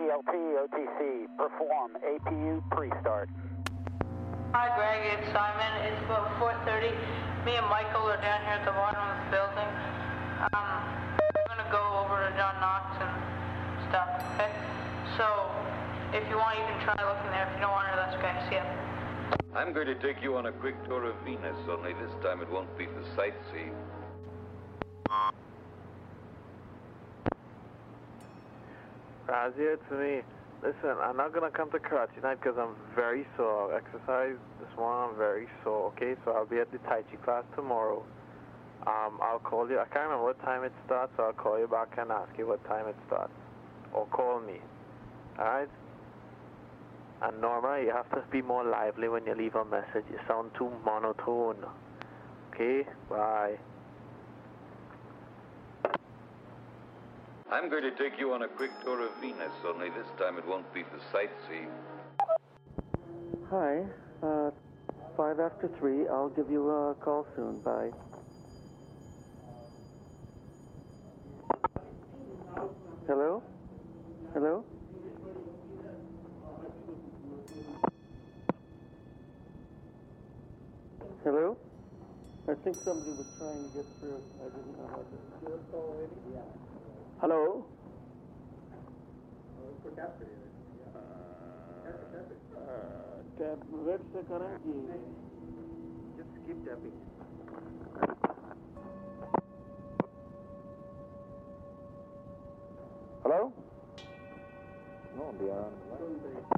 CLT, OTC, perform, APU pre-start. Hi Greg, it's Simon. It's about 4:30. Me and Michael are down here at the bottom of the building. We're going to go over to John Knox and stuff, okay? So, if you want, you can try looking there. If you don't want to, that's okay. See ya. I'm going to take you on a quick tour of Venus, only this time it won't be for sightseeing. Razia, it's me. Listen, I'm not going to come to karate tonight because I'm very sore. Exercise this morning, I'm very sore, okay? So I'll be at the Tai Chi class tomorrow. I'll call you. I can't remember what time it starts, so I'll call you back and ask you what time it starts. Or call me. Alright? And Norma, you have to be more lively when you leave a message. You sound too monotone. Okay? Bye. I'm going to take you on a quick tour of Venus, only this time it won't be for sightseeing. Hi. 5 after 3. I'll give you a call soon. Bye. Hello? Hello? Hello? I think somebody was trying to get through. I didn't know how to. Hello? Wait a second. Just keep tapping. Hello? No, they are on the line.